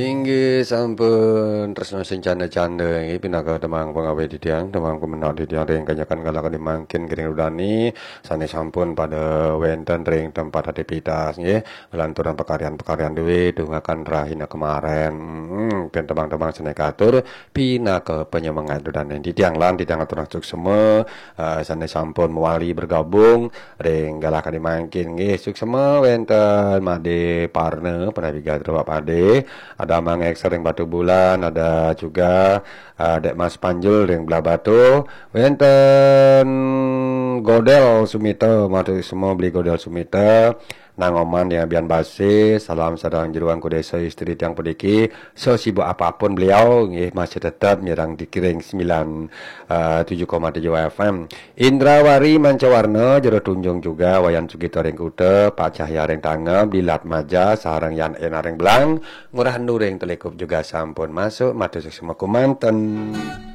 Inggih sampun tresna sing canda-canda inggih pinaka temang pengawe didiang temang pemenang didiang ring kanyakan kalakan dimangkin kiring udani sane sampun pada wenten ring tempat aktivitas nggih lanturan pekaryan-pekaryan dewe dungakan rahina kemarin pian temang-temang senekatur pinaka penyemangat udani didiang lan didiang atur semua sane sampun mewali bergabung ring galakan dimangkin nggih suksema wenten Made Parne Penavigator Bapak Ade ada Mang X ring Batu Bulan, ada juga Dek Mas Panjul ring Belah Batu, wenten Godel Sumita, matu semua beli Godel Sumita, nang oman yang bian basi, salam sadang jeruang ku desa istri tiang pediki, sesibuk apapun beliau masih tetap nyerang di Kiring 7,7 FM. Indrawari Mancawarna jero tunjung juga Wayan Sugito ring Kute, Pak Cahya ring Tangem, Dilat Maja, sarang Yan Ena ring Belang, Ngurah Nuring telekup juga sampun masuk, matu semua kumanten.